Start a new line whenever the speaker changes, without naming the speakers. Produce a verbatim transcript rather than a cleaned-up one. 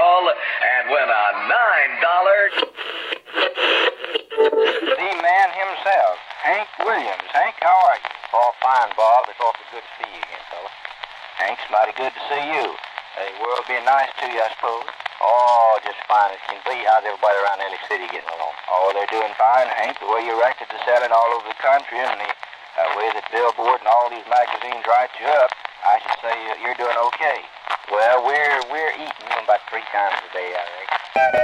call and win a nine dollar...
The man himself, Hank Williams. Hank, how are you?
Oh, fine, Bob. It's awfully good to see you again, fella.
Hank's mighty good to see you. The world being nice to you, I suppose.
Oh, just fine as can be. How's everybody around Ellie City getting along?
Oh, they're doing fine, Hank. The way your records are selling all over the country and the uh, way that Billboard and all these magazines write you up, I should say uh, you're doing okay.
Well, we're we're eating about three times a day, I reckon.